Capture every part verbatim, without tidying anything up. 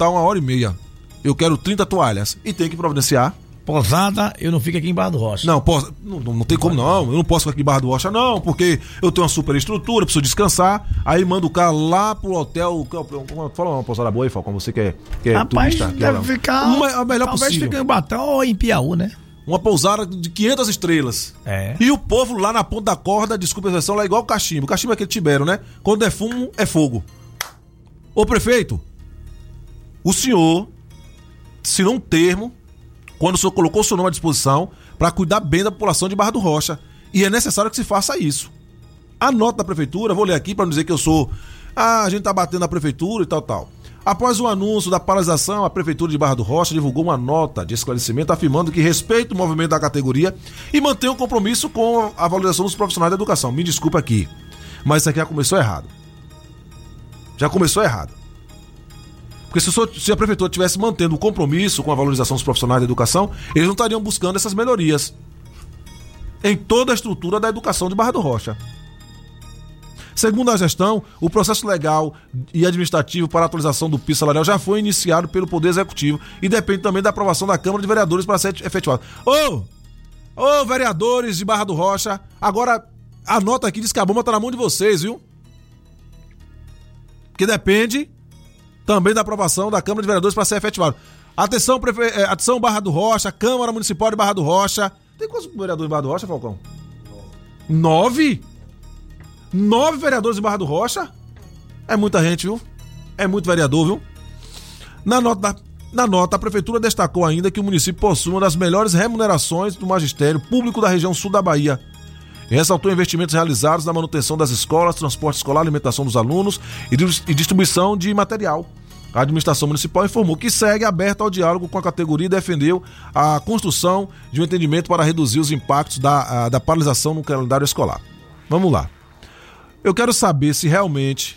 levantar uma hora e meia. Eu quero trinta toalhas. E tem que providenciar. Posada, eu não fico aqui em Barra do Rocha. Não, posso, não, não tem como não. Eu não posso ficar aqui em Barra do Rocha, não, porque eu tenho uma super estrutura, preciso descansar. Aí manda o cara lá pro hotel. Fala uma pousada boa aí, Falcão, você que é, que é Rapaz, turista. deve que é, ficar. uma, a melhor talvez possível. fique em Batão ou em Piauí, né? Uma pousada de quinhentas estrelas. É. E o povo lá na ponta da corda, desculpa a expressão, lá é igual o cachimbo. O cachimbo é aquele tibero, né? Quando é fumo, é fogo. Ô prefeito, o senhor assinou um termo quando o senhor colocou o seu nome à disposição para cuidar bem da população de Barra do Rocha. E é necessário que se faça isso. A nota da prefeitura, vou ler aqui para não dizer que eu sou... Ah, a gente tá batendo na prefeitura e tal, tal. Após o anúncio da paralisação, a prefeitura de Barra do Rocha divulgou uma nota de esclarecimento afirmando que respeita o movimento da categoria e mantém um compromisso com a valorização dos profissionais da educação. Me desculpa aqui, mas isso aqui já começou errado. Já começou errado. Porque se, o, se a prefeitura estivesse mantendo o compromisso com a valorização dos profissionais da educação, eles não estariam buscando essas melhorias em toda a estrutura da educação de Barra do Rocha. Segundo a gestão, o processo legal e administrativo para a atualização do piso salarial já foi iniciado pelo Poder Executivo e depende também da aprovação da Câmara de Vereadores para ser efetivado. Ô, ô vereadores de Barra do Rocha, agora a nota aqui diz que a bomba está na mão de vocês, viu? Que depende também da aprovação da Câmara de Vereadores para ser efetivado. Atenção, prefe... Atenção Barra do Rocha, Câmara Municipal de Barra do Rocha. Tem quantos vereadores em Barra do Rocha, Falcão? Nove? Nove vereadores em Barra do Rocha? É muita gente, viu? É muito vereador, viu? Na nota, na nota, a Prefeitura destacou ainda que o município possui uma das melhores remunerações do magistério público da região sul da Bahia. E ressaltou investimentos realizados na manutenção das escolas, transporte escolar, alimentação dos alunos e distribuição de material. A administração municipal informou que segue aberta ao diálogo com a categoria e defendeu a construção de um entendimento para reduzir os impactos da, da paralisação no calendário escolar. Vamos lá. Eu quero saber se realmente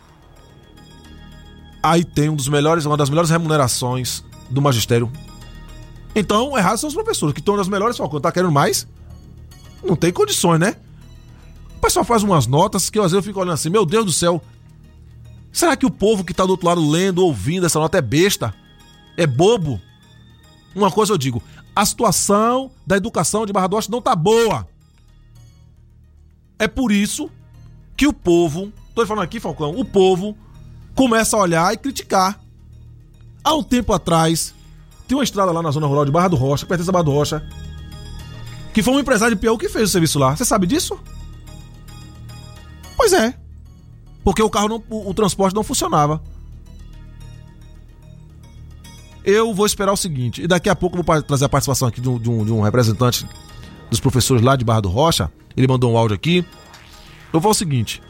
aí tem um dos melhores, uma das melhores remunerações do magistério. Então, errados são os professores, que estão nas melhores. Falcão, tá querendo mais? Não tem condições, né? O pessoal faz umas notas que às vezes eu fico olhando assim, meu Deus do céu, será que o povo que tá do outro lado lendo, ouvindo essa nota é besta? É bobo? Uma coisa eu digo, a situação da educação de Barra do Rocha não tá boa. É por isso que o povo, tô falando aqui, Falcão, o povo começa a olhar e criticar. Há um tempo atrás, tem uma estrada lá na zona rural de Barra do Rocha, que pertence a Barra do Rocha, que foi um empresário de Piauí que fez o serviço lá. Você sabe disso? Pois é. Porque o carro, não, o, o transporte não funcionava. Eu vou esperar o seguinte, e daqui a pouco eu vou trazer a participação aqui de um, de um, de um representante dos professores lá de Barra do Rocha. Ele mandou um áudio aqui. Eu vou o seguinte,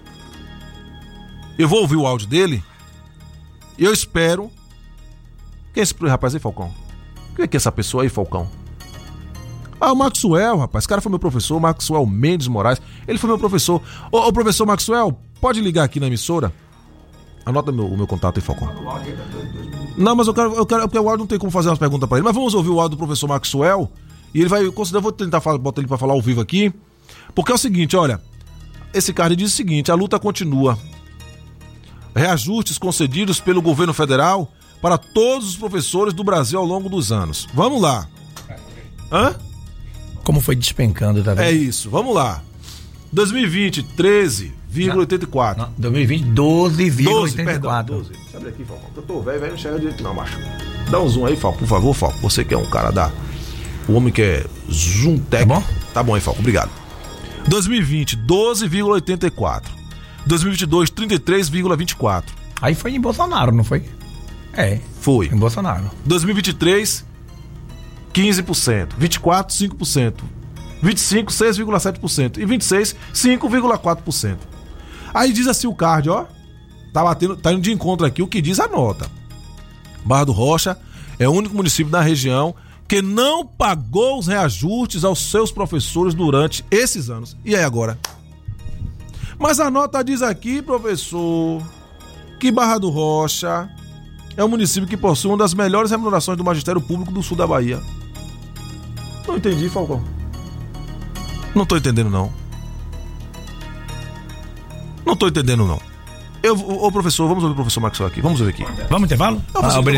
eu vou ouvir o áudio dele e eu espero... Quem é esse rapaz aí, Falcão? Quem é que é essa pessoa aí, Falcão? Ah, o Maxwell, rapaz, esse cara foi meu professor, o Maxwell Mendes Moraes, ele foi meu professor. Ô, ô professor Maxwell, pode ligar aqui na emissora? Anota meu, o meu contato aí, Falcão. Não, mas eu quero, eu quero, porque o áudio não tem como fazer umas perguntas pra ele, mas vamos ouvir o áudio do professor Maxwell e ele vai, eu considero, vou tentar falar, botar ele pra falar ao vivo aqui, porque é o seguinte, olha, esse cara diz o seguinte, a luta continua. Reajustes concedidos pelo governo federal para todos os professores do Brasil ao longo dos anos. Vamos lá. Hã? Como foi despencando, tá vendo? É isso, vamos lá. dois mil e vinte, treze vírgula oitenta e quatro. Não, dois mil e vinte, doze vírgula oitenta e quatro. doze, doze. Sabe aqui, Falcão, que eu tô velho, velho, não chega direito não, macho. Dá um zoom aí, Falcão, por favor, Falcão. Você que é um cara da... O homem que é zoom tech. Tá bom? Tá bom aí, Falcão, obrigado. dois mil e vinte, doze vírgula oitenta e quatro. dois mil e vinte e dois, trinta e três vírgula vinte e quatro. Aí foi em Bolsonaro, não foi? É. Foi. Em Bolsonaro. dois mil e vinte e três, quinze por cento. vinte e quatro, cinco por cento. vinte e cinco, seis vírgula sete por cento. E vinte e seis, cinco vírgula quatro por cento. Aí diz assim o card, ó. Tá batendo, tá indo de encontro aqui o que diz a nota. Barra do Rocha é o único município da região que não pagou os reajustes aos seus professores durante esses anos. E aí agora? Mas a nota diz aqui, professor, que Barra do Rocha é um município que possui uma das melhores remunerações do magistério público do sul da Bahia. Não entendi, Falcão. Não tô entendendo, não. Não tô entendendo, não. Eu, ô, professor, vamos ouvir o professor Maxwell aqui. Vamos ouvir aqui. Vamos intervalo? Vamos, ah, vamos,